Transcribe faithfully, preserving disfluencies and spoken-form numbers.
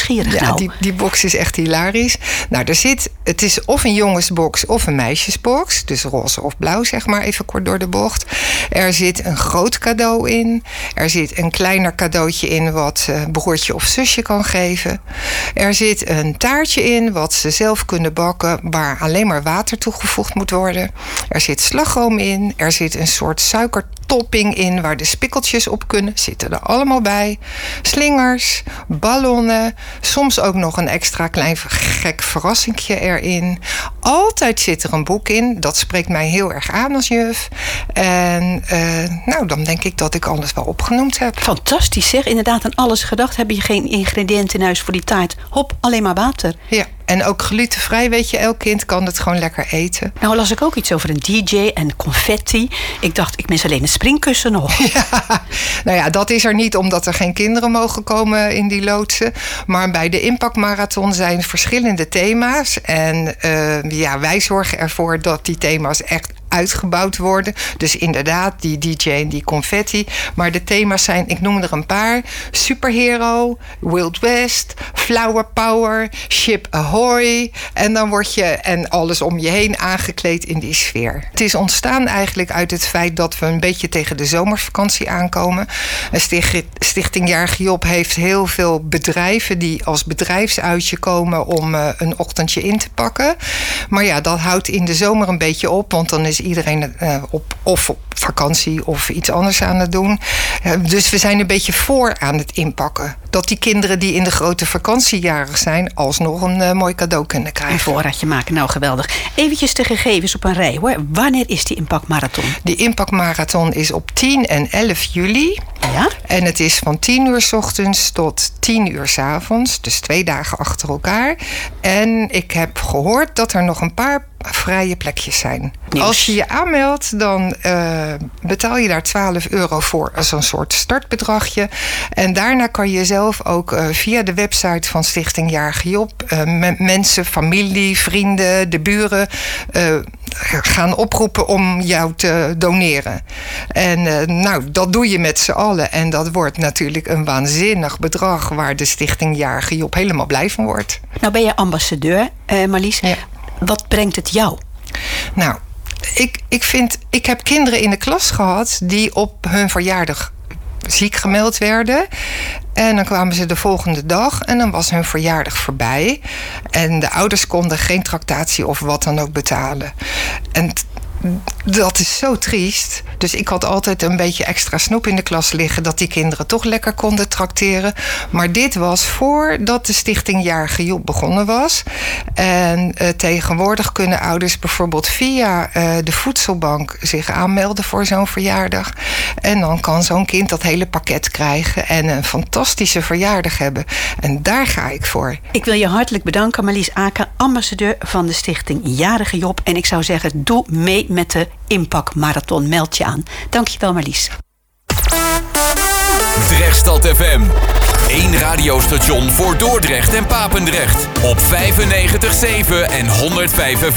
nieuwsgierig ja, nou. Die, die box is echt hilarisch. Nou, er zit, het is of een jongensbox of een meisjesbox. Dus roze of blauw, zeg maar, even kort door de bocht. Er zit een groot cadeau in. Er zit een kleiner cadeautje in wat uh, broertje of zusje kan geven. Er zit een taartje in wat ze zelf kunnen bakken, waar alleen maar water toegevoegd moet worden. Er zit slagroom in. Er zit een soort suikertopping in waar de spikkeltjes op kunnen. Zitten er allemaal bij. Slingers, ballonnen. Soms ook nog een extra klein gek verrassingje erin. Altijd zit er een boek in. Dat spreekt mij heel erg aan als juf. En uh, nou, dan denk ik dat ik alles wel opgenoemd heb. Fantastisch zeg. Inderdaad aan alles gedacht. Heb je geen ingrediënten in huis voor die taart? Hop, alleen maar water. Ja. En ook glutenvrij, weet je, elk kind kan het gewoon lekker eten. Nou las ik ook iets over een D J en confetti. Ik dacht, ik mis alleen het springkussen nog. Ja, nou ja, dat is er niet omdat er geen kinderen mogen komen in die loodsen. Maar bij de Impact Marathon zijn verschillende thema's. En uh, ja, wij zorgen ervoor dat die thema's echt uitgebouwd worden. Dus inderdaad, die D J en die confetti. Maar de thema's zijn, ik noem er een paar: Superhero, Wild West, Flower Power, Ship Ahoy. En dan word je en alles om je heen aangekleed in die sfeer. Het is ontstaan eigenlijk uit het feit dat we een beetje tegen de zomervakantie aankomen. Stichting Jarige Job heeft heel veel bedrijven die als bedrijfsuitje komen om uh, een ochtendje in te pakken. Maar ja, dat houdt in de zomer een beetje op, want dan is iedereen uh, op, of op vakantie of iets anders aan het doen. Uh, dus we zijn een beetje voor aan het inpakken. Dat die kinderen die in de grote vakantiejarig zijn alsnog een uh, mooi cadeau kunnen krijgen. Een voorraadje maken, nou geweldig. Eventjes de gegevens op een rij hoor. Wanneer is die Impact Marathon? Die Impact Marathon is op tien en elf juli. Ja? En het is van tien uur 's ochtends tot tien uur 's avonds. Dus twee dagen achter elkaar. En ik heb gehoord dat er nog een paar vrije plekjes zijn. Nieuws. Als je je aanmeldt, dan uh, betaal je daar twaalf euro voor als een soort startbedragje. En daarna kan je zelf ook uh, via de website van Stichting Jarige Job uh, me- mensen, familie, vrienden, de buren uh, gaan oproepen om jou te doneren. En uh, nou, dat doe je met z'n allen. En dat wordt natuurlijk een waanzinnig bedrag waar de Stichting Jarige Job helemaal blij van wordt. Nou ben je ambassadeur, uh, Marlies. Ja. Wat brengt het jou? Nou, ik, ik vind, ik heb kinderen in de klas gehad die op hun verjaardag ziek gemeld werden. En dan kwamen ze de volgende dag en dan was hun verjaardag voorbij. En de ouders konden geen tractatie of wat dan ook betalen. En t- dat is zo triest. Dus ik had altijd een beetje extra snoep in de klas liggen, dat die kinderen toch lekker konden trakteren. Maar dit was voordat de Stichting Jarige Job begonnen was. En uh, tegenwoordig kunnen ouders bijvoorbeeld via uh, de voedselbank zich aanmelden voor zo'n verjaardag. En dan kan zo'n kind dat hele pakket krijgen en een fantastische verjaardag hebben. En daar ga ik voor. Ik wil je hartelijk bedanken, Marlies Aken, ambassadeur van de Stichting Jarige Job. En ik zou zeggen, doe mee met de Impact Marathon. Meld je aan. Dankjewel, Marlies. Drechtstad F M. Eén radiostation voor Dordrecht en Papendrecht. Op vijfennegentig komma zeven en honderdvijf F